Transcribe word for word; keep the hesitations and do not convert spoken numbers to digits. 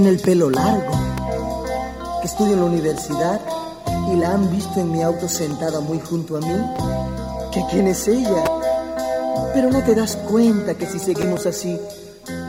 el pelo largo, que estudia en la universidad y la han visto en mi auto sentada muy junto a mí, que quién es ella. Pero no te das cuenta que si seguimos así